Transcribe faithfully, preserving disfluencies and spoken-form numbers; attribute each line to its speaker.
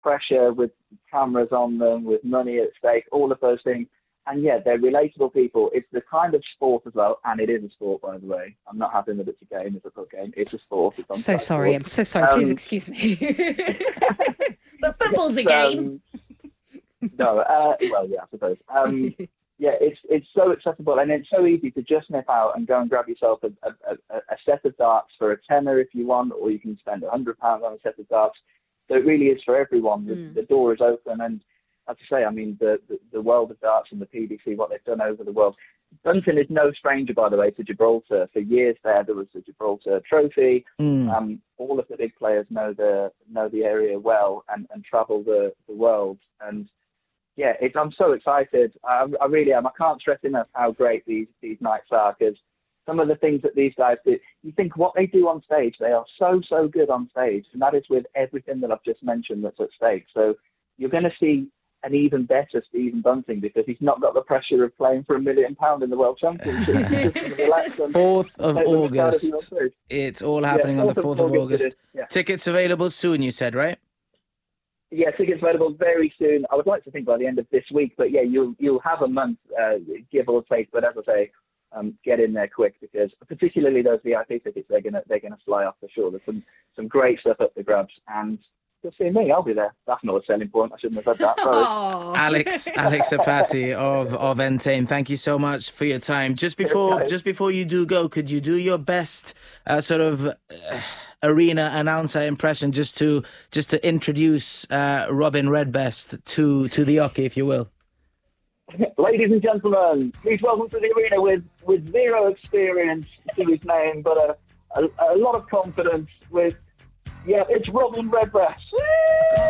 Speaker 1: pressure, with cameras on them, with money at stake, all of those things. And yeah, they're relatable people. It's the kind of sport as well, and it is a sport, by the way. I'm not having that it's a game, it's a foot game. It's a sport. It's on
Speaker 2: so sorry,
Speaker 1: sport.
Speaker 2: I'm so sorry. Um, Please excuse me. But football's a game.
Speaker 1: Um, no, uh, well, yeah, I suppose. Um, yeah, it's it's so accessible, and it's so easy to just nip out and go and grab yourself a, a, a, a set of darts for a tenner if you want, or you can spend a hundred pounds on a set of darts. So it really is for everyone. The, mm. the door is open, and as I say, I mean, the, the, the world of darts and the P D C, what they've done over the world. Bunting is no stranger, by the way, to Gibraltar. For years there, there was the Gibraltar Trophy. Mm. Um, all of the big players know the know the area well and, and travel the, the world. And yeah, it's, I'm so excited. I, I really am. I can't stress enough how great these, these nights are, because some of the things that these guys do, you think what they do on stage, they are so, so good on stage. And that is with everything that I've just mentioned that's at stake. So you're going to see an even better Stephen Bunting, because he's not got the pressure of playing for a million pound in the World Championship.
Speaker 3: fourth of August. It's all happening yeah, on the fourth of August. August. Yeah. Tickets available soon, you said, right?
Speaker 1: Yeah, tickets available very soon. I would like to think by the end of this week, but yeah, you'll you'll have a month, uh, give or take. But as I say, um, get in there quick, because particularly those V I P tickets, they're gonna they're gonna fly off for sure. There's some some great stuff up the grabs, and you'll see me. I'll be there. That's not a selling point. I shouldn't have said that. Sorry.
Speaker 3: Alex, Alex Apati of of Entain, thank you so much for your time. Just before, okay. just before you do go, could you do your best uh, sort of uh, arena announcer impression, just to just to introduce uh, Robin Redbest to to the hockey, if you will?
Speaker 1: Ladies and gentlemen, please welcome to the arena with with zero experience to his name, but a a, a lot of confidence with. Yeah, it's Robin Redbreast. Woo!